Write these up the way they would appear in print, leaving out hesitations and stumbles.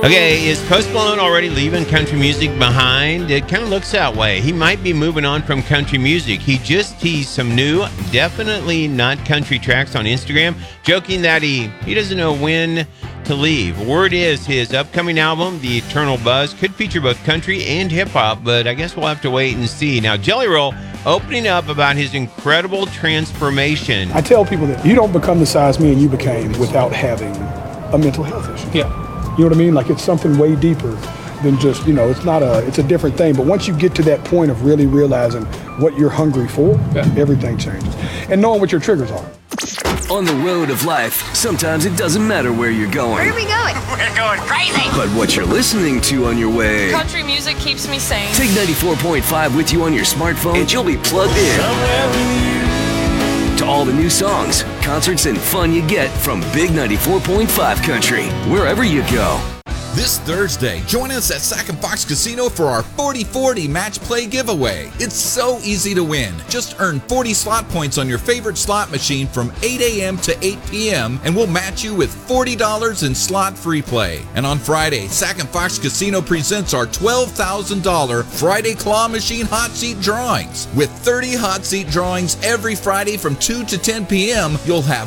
Okay, is Post Malone already leaving country music behind? It kind of looks that way. He might be moving on from country music. He just teased some new, definitely not country tracks on Instagram, joking that he doesn't know when to leave. Word is his upcoming album, The Eternal Buzz, could feature both country and hip-hop, but I guess we'll have to wait and see. Now, Jelly Roll opening up about his incredible transformation. I tell people that you don't become the size me and you became without having a mental health issue. Yeah. You know what I mean? Like, it's something way deeper than just, it's a different thing. But once you get to that point of really realizing what you're hungry for, everything changes. And knowing what your triggers are. On the road of life, sometimes it doesn't matter where you're going. Where are we going? We're going crazy! But what you're listening to on your way. Country music keeps me sane. Take 94.5 with you on your smartphone and you'll be plugged in. Somewhere with you. To all the new songs, concerts, and fun you get from Big 94.5 Country, wherever you go. This Thursday, join us at Sac and Fox Casino for our 40-40 match play giveaway. It's so easy to win. Just earn 40 slot points on your favorite slot machine from 8 a.m. to 8 p.m. and we'll match you with $40 in slot free play. And on Friday, Sac and Fox Casino presents our $12,000 Friday Claw Machine Hot Seat Drawings. With 30 hot seat drawings every Friday from 2 to 10 p.m., you'll have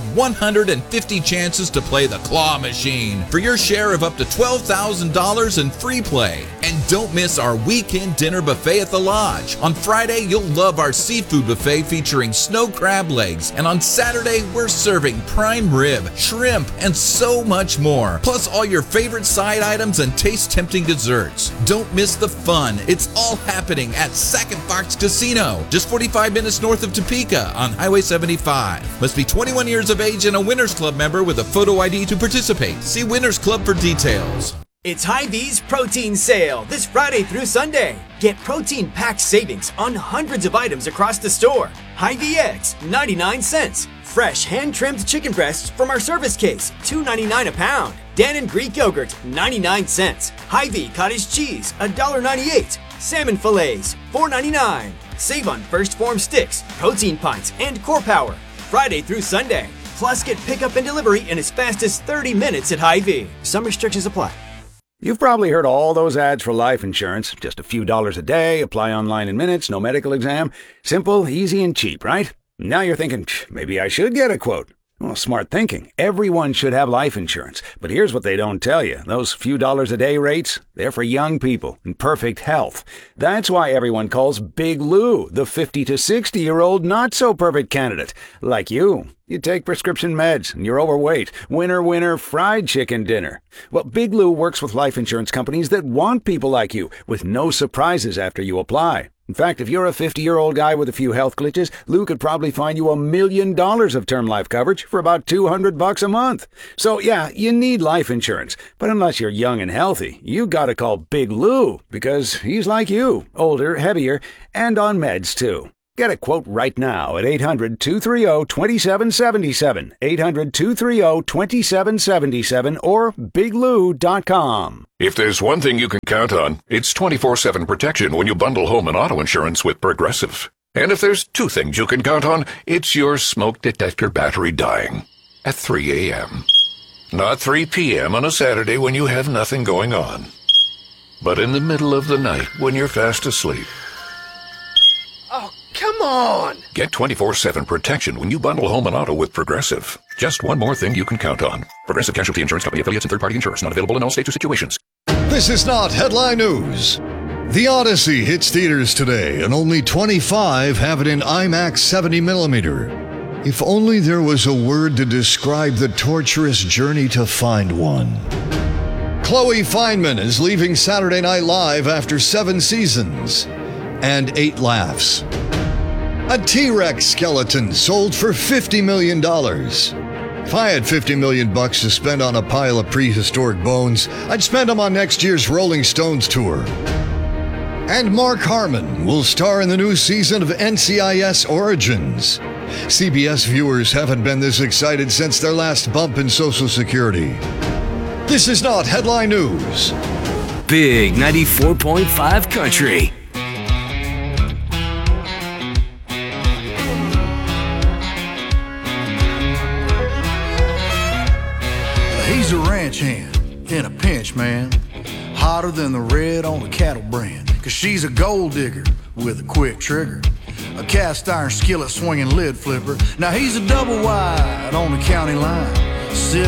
150 chances to play the Claw Machine for your share of up to $12,000 in free play. And don't miss our weekend dinner buffet at the Lodge. On Friday, you'll love our seafood buffet featuring snow crab legs. And on Saturday, we're serving prime rib, shrimp, and so much more. Plus all your favorite side items and taste-tempting desserts. Don't miss the fun. It's all happening at Sac and Fox Casino, just 45 minutes north of Topeka on Highway 75. Must be 21 years of age and a Winners Club member with a photo ID to participate. See Winners Club for details. It's Hy-Vee's Protein Sale this Friday through Sunday. Get protein-packed savings on hundreds of items across the store. Hy-Vee eggs, 99 cents. Fresh hand-trimmed chicken breasts from our service case, $2.99 a pound. Dannon Greek yogurt, 99 cents. Hy-Vee cottage cheese, $1.98. Salmon fillets, $4.99. Save on First Form sticks, protein pints, and Core Power. Friday through Sunday. Plus, get pickup and delivery in as fast as 30 minutes at Hy-Vee. Some restrictions apply. You've probably heard all those ads for life insurance. Just a few dollars a day, apply online in minutes, no medical exam. Simple, easy, and cheap, right? Now you're thinking, maybe I should get a quote. Well, smart thinking. Everyone should have life insurance. But here's what they don't tell you. Those few dollars a day rates, they're for young people in perfect health. That's why everyone calls Big Lou the 50 to 60-year-old not-so-perfect candidate. Like you. You take prescription meds and you're overweight. Winner, winner, fried chicken dinner. Well, Big Lou works with life insurance companies that want people like you with no surprises after you apply. In fact, if you're a 50-year-old guy with a few health glitches, Lou could probably find you $1 million of term life coverage for about $200 a month. So yeah, you need life insurance. But unless you're young and healthy, you gotta call Big Lou because he's like you, older, heavier, and on meds too. Get a quote right now at 800-230-2777, 800-230-2777, or biglou.com. If there's one thing you can count on, it's 24/7 protection when you bundle home and auto insurance with Progressive. And if there's two things you can count on, it's your smoke detector battery dying at 3 a.m. Not 3 p.m. on a Saturday when you have nothing going on, but in the middle of the night when you're fast asleep. Come on! Get 24/7 protection when you bundle home and auto with Progressive. Just one more thing you can count on. Progressive Casualty Insurance Company affiliates and third-party insurers. Not available in all states or situations. This is not headline news. The Odyssey hits theaters today, and only 25 have it in IMAX 70mm. If only there was a word to describe the torturous journey to find one. Chloe Fineman is leaving Saturday Night Live after 7 seasons and 8 laughs. A T-Rex skeleton sold for $50 million. If I had $50 million to spend on a pile of prehistoric bones, I'd spend them on next year's Rolling Stones tour. And Mark Harmon will star in the new season of NCIS Origins. CBS viewers haven't been this excited since their last bump in Social Security. This is not headline news. Big 94.5 Country. He's a ranch hand in a pinch, man. hotter than the red on a cattle brand. Cause she's a gold digger with a quick trigger, a cast iron skillet swinging lid flipper. Now he's a double wide on the county line.